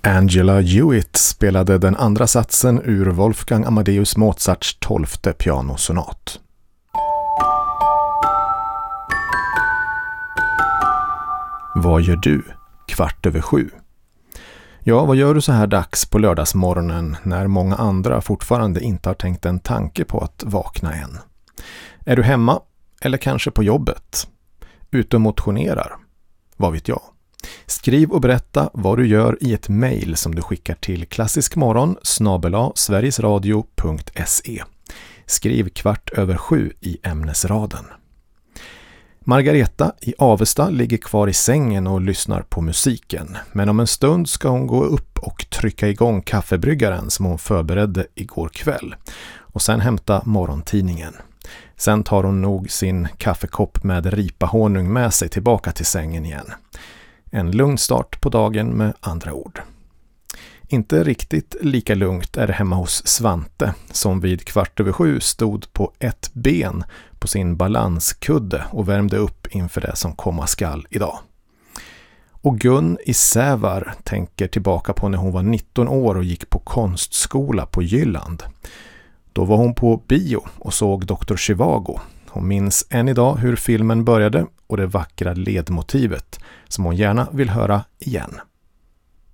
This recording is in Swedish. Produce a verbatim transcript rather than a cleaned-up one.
Angela Hewitt spelade den andra satsen ur Wolfgang Amadeus Mozarts tolfte pianosonat. Vad gör du? Kvart över sju. Ja, vad gör du så här dags på lördagsmorgonen när många andra fortfarande inte har tänkt en tanke på att vakna än? Är du hemma eller kanske på jobbet? Ute och motionerar? Vad vet jag? Skriv och berätta vad du gör i ett mejl som du skickar till klassiskmorgon snabel-a sverigesradio punkt se. Skriv kvart över sju i ämnesraden. Margareta i Avesta ligger kvar i sängen och lyssnar på musiken. Men om en stund ska hon gå upp och trycka igång kaffebryggaren som hon förberedde igår kväll. Och sen hämta morgontidningen. Sen tar hon nog sin kaffekopp med ripahonung med sig tillbaka till sängen igen. En lugn start på dagen med andra ord. Inte riktigt lika lugnt är det hemma hos Svante som vid kvart över sju stod på ett ben på sin balanskudde och värmde upp inför det som komma skall idag. Och Gun i Sävar tänker tillbaka på när hon var nitton år och gick på konstskola på Jylland. Då var hon på bio och såg doktor Zhivago. Hon minns än idag hur filmen började och det vackra ledmotivet som hon gärna vill höra igen.